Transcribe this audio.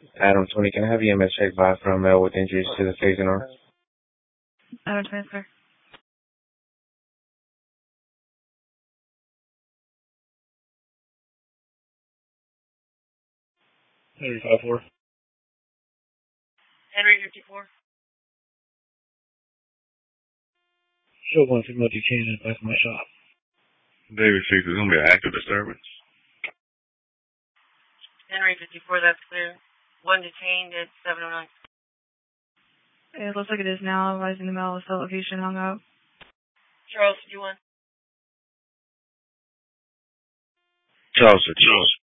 Adam 20, can I have EMS check 5 from male with injuries to the face and arm? Adam transfer. Henry 5-4. Henry 54. Show 1 female detained in the back of my shop. David 6 is going to be an active disturbance. Henry 54, that's clear. One detained at 709. It looks like it is now. Rising the male cell location hung up. Charles 51. Charles 51.